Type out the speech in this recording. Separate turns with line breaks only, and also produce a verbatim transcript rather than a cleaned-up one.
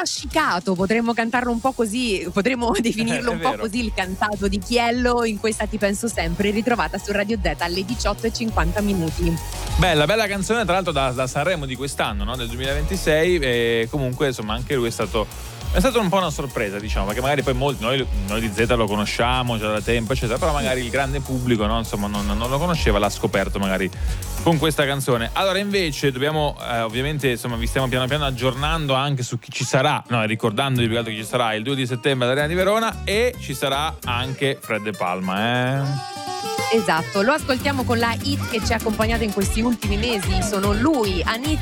strascicato, potremmo cantarlo un po' così, potremmo definirlo un po'
vero.
così, il cantato di Chiello in questa Ti penso sempre, ritrovata su Radio Z alle diciotto e cinquanta minuti.
Bella, bella canzone, tra l'altro da, da Sanremo di quest'anno, no? Del duemilaventisei, e comunque insomma anche lui è stato è stato un po' una sorpresa, diciamo, perché magari poi molti noi, noi di Z lo conosciamo già da tempo, eccetera, però magari il grande pubblico, no? Insomma non, non lo conosceva, l'ha scoperto magari con questa canzone. Allora invece dobbiamo eh, ovviamente, insomma, vi stiamo piano piano aggiornando anche su chi ci sarà, no, ricordandovi più che altro chi ci sarà il due di settembre all'Arena di Verona, e ci sarà anche Fred De Palma, eh?
Esatto, lo ascoltiamo con la hit che ci ha accompagnato in questi ultimi mesi, sono lui, Anita